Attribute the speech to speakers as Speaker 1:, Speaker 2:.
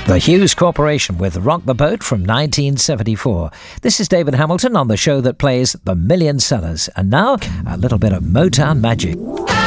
Speaker 1: The Hughes Corporation with Rock the Boat from 1974. This is David Hamilton on the show that plays the million sellers. And now, a little bit of Motown magic.